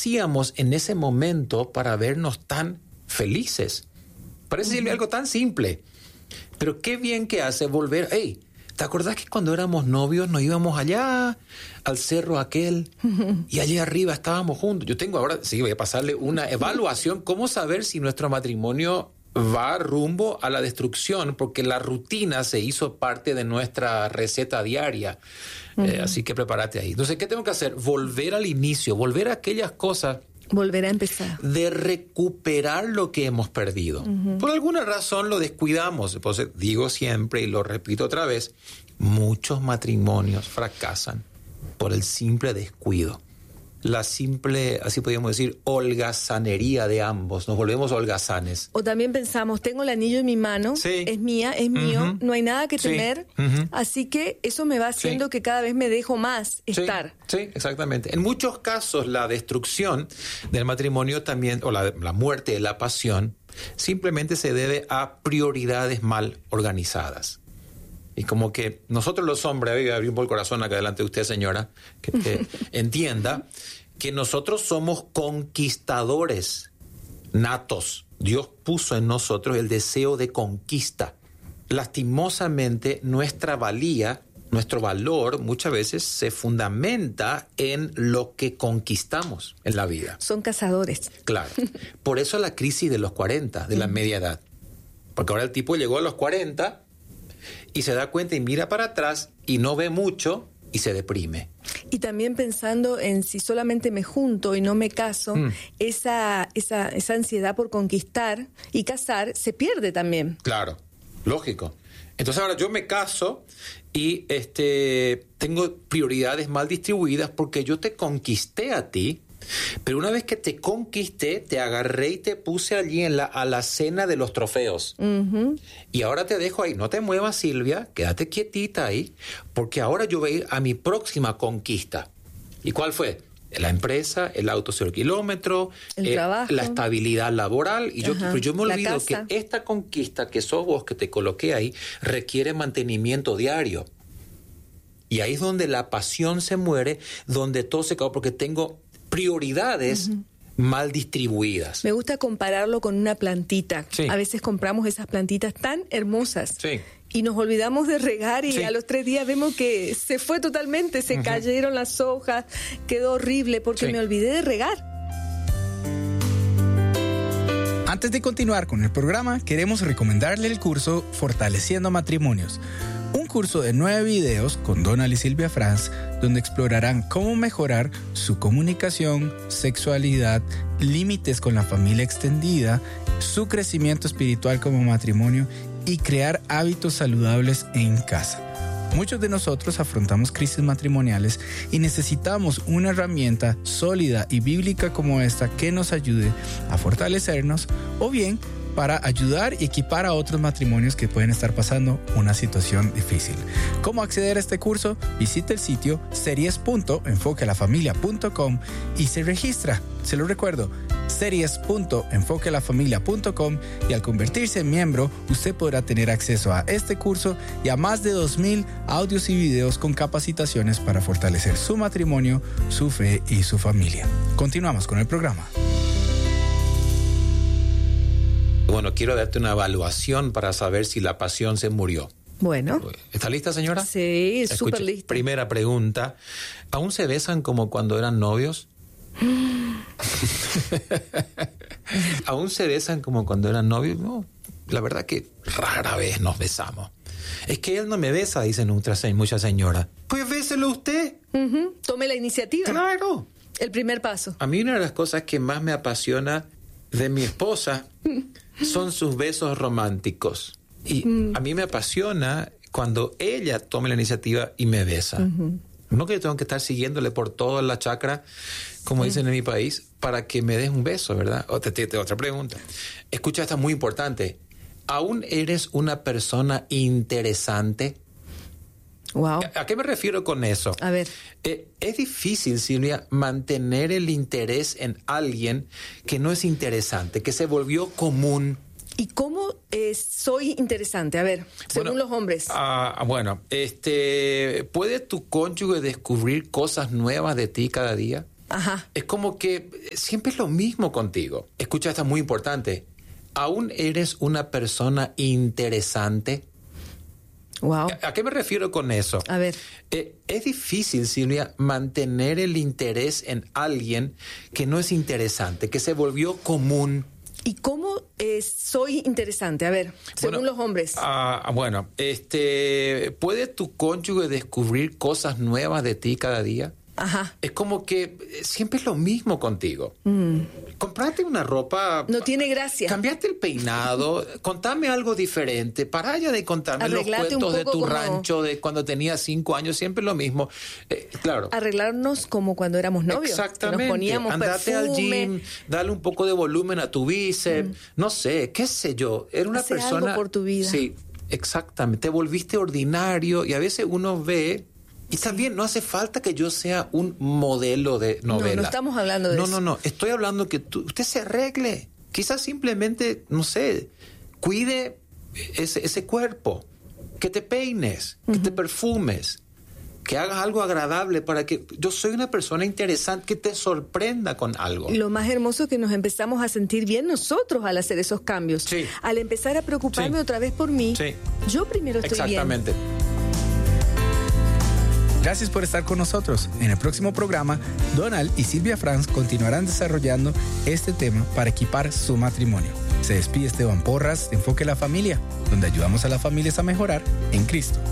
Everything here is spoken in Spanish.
hacíamos en ese momento para vernos tan felices? Parece algo tan simple. Pero qué bien que hace volver. Hey, ¿te acordás que cuando éramos novios nos íbamos allá al cerro aquel y allí arriba estábamos juntos? Yo tengo ahora, sí, voy a pasarle una evaluación. ¿Cómo saber si nuestro matrimonio va rumbo a la destrucción? Porque la rutina se hizo parte de nuestra receta diaria. Así que prepárate ahí. Entonces, ¿qué tengo que hacer? Volver al inicio, volver a aquellas cosas. Volver a empezar. De recuperar lo que hemos perdido. Por alguna razón lo descuidamos. Entonces, digo siempre y lo repito otra vez, muchos matrimonios fracasan por el simple descuido. La simple, así podríamos decir, holgazanería de ambos. Nos volvemos holgazanes. O también pensamos, tengo el anillo en mi mano, sí, es mía, es mío, no hay nada que temer, así que eso me va haciendo que cada vez me dejo más estar. Sí, exactamente. En muchos casos la destrucción del matrimonio también, o la muerte de la pasión, simplemente se debe a prioridades mal organizadas. Y como que nosotros los hombres, voy a abrir un poco el corazón acá delante de usted, señora, que entienda que nosotros somos conquistadores natos. Dios puso en nosotros el deseo de conquista. Lastimosamente, nuestra valía, nuestro valor muchas veces se fundamenta en lo que conquistamos en la vida. Son cazadores. Claro. Por eso la crisis de los 40, de la media edad. Porque ahora el tipo llegó a los 40... y se da cuenta y mira para atrás y no ve mucho y se deprime. Y también pensando en si solamente me junto y no me caso, esa ansiedad por conquistar y casar se pierde también. Claro, lógico. Entonces ahora yo me caso y tengo prioridades mal distribuidas porque yo te conquisté a ti. Pero una vez que te conquisté, te agarré y te puse allí a la cena de los trofeos. Y ahora te dejo ahí. No te muevas, Silvia. Quédate quietita ahí. Porque ahora yo voy a ir a mi próxima conquista. ¿Y cuál fue? La empresa, el auto 0 kilómetros, el trabajo, la estabilidad laboral. Y yo me olvido que esta conquista que sos vos, que te coloqué ahí, requiere mantenimiento diario. Y ahí es donde la pasión se muere, donde todo se acabó, porque tengo prioridades mal distribuidas. Me gusta compararlo con una plantita. Sí. A veces compramos esas plantitas tan hermosas y nos olvidamos de regar y a los 3 días vemos que se fue totalmente, se cayeron las hojas, quedó horrible porque me olvidé de regar. Antes de continuar con el programa, queremos recomendarle el curso Fortaleciendo Matrimonios. Un curso de 9 videos con Donald y Silvia Franz, donde explorarán cómo mejorar su comunicación, sexualidad, límites con la familia extendida, su crecimiento espiritual como matrimonio y crear hábitos saludables en casa. Muchos de nosotros afrontamos crisis matrimoniales y necesitamos una herramienta sólida y bíblica como esta que nos ayude a fortalecernos o bien para ayudar y equipar a otros matrimonios que pueden estar pasando una situación difícil. ¿Cómo acceder a este curso? Visite el sitio series.enfoquealafamilia.com y se registra. Se lo recuerdo, series.enfoquealafamilia.com, y al convertirse en miembro, usted podrá tener acceso a este curso y a más de 2,000 audios y videos con capacitaciones para fortalecer su matrimonio, su fe y su familia. Continuamos con el programa. Bueno, quiero darte una evaluación para saber si la pasión se murió. Bueno. ¿Está lista, señora? Sí, súper lista. Primera pregunta. ¿Aún se besan como cuando eran novios? ¿Aún se besan como cuando eran novios? No, la verdad que rara vez nos besamos. Es que él no me besa, dicen muchas señoras. Pues béselo usted. Tome la iniciativa. Claro. El primer paso. A mí una de las cosas que más me apasiona de mi esposa son sus besos románticos. Y a mí me apasiona cuando ella tome la iniciativa y me besa. No que yo tengo que estar siguiéndole por toda la chacra, como dicen en mi país, para que me des un beso, ¿verdad? Otra pregunta. Escucha, esta es muy importante. ¿Aún eres una persona interesante? Wow. ¿A qué me refiero con eso? A ver. Es difícil, Silvia, mantener el interés en alguien que no es interesante, que se volvió común. ¿Y cómo soy interesante? A ver, según los hombres. ¿Puede tu cónyuge descubrir cosas nuevas de ti cada día? Ajá. Es como que siempre es lo mismo contigo. Escucha, esta es muy importante. ¿Aún eres una persona interesante? Wow. ¿A qué me refiero con eso? A ver. Es difícil, Silvia, mantener el interés en alguien que no es interesante, que se volvió común. ¿Y cómo soy interesante? A ver, según los hombres. Bueno, ¿puede tu cónyuge descubrir cosas nuevas de ti cada día? Ajá. Es como que siempre es lo mismo contigo. Comprate una ropa. No tiene gracia. Cambiaste el peinado. Contame algo diferente. Para ya de contarme Arreglate los cuentos de tu como rancho de cuando tenías 5 años. Siempre lo mismo. Claro. Arreglarnos como cuando éramos novios. Exactamente. Que nos poníamos andate perfume. al gym, dale un poco de volumen a tu bíceps. No sé, qué sé yo. Era una Hace persona. algo por tu vida. Sí, exactamente. Te volviste ordinario y a veces uno ve. Y también no hace falta que yo sea un modelo de novela. No estamos hablando de eso. No. Estoy hablando que usted se arregle. Quizás simplemente, no sé, cuide ese cuerpo. Que te peines, que te perfumes, que hagas algo agradable para que... Yo soy una persona interesante, que te sorprenda con algo. Lo más hermoso es que nos empezamos a sentir bien nosotros al hacer esos cambios. Sí. Al empezar a preocuparme otra vez por mí, yo primero estoy bien. Exactamente. Gracias por estar con nosotros. En el próximo programa, Donald y Silvia Franz continuarán desarrollando este tema para equipar su matrimonio. Se despide Esteban Porras de Enfoque la Familia, donde ayudamos a las familias a mejorar en Cristo.